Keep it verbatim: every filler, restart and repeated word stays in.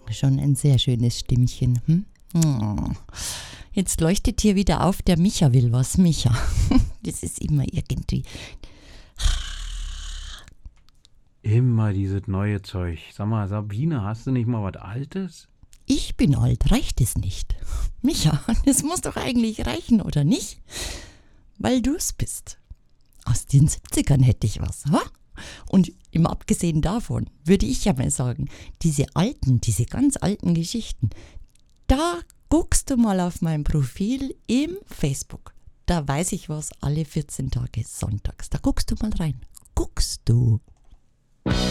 Schon ein sehr schönes Stimmchen. Hm? Oh. Jetzt leuchtet hier wieder auf, der Micha will was. Micha, das ist immer irgendwie... Immer dieses neue Zeug. Sag mal, Sabine, hast du nicht mal was Altes? Ich bin alt, reicht es nicht? Micha, das muss doch eigentlich reichen, oder nicht? Weil du es bist. Aus den siebzigern hätte ich was, ha? Und im Abgesehen davon würde ich ja mal sagen, diese alten, diese ganz alten Geschichten, da guckst du mal auf mein Profil im Facebook. Da weiß ich was alle vierzehn Tage sonntags. Da guckst du mal rein. Guckst du.